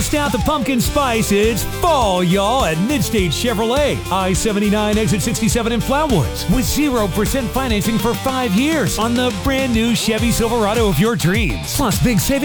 Bust out the pumpkin spice. It's fall, y'all, at Midstate Chevrolet. I-79 exit 67 in Flatwoods. With 0% financing for 5 years on the brand new Chevy Silverado of your dreams. Plus big savings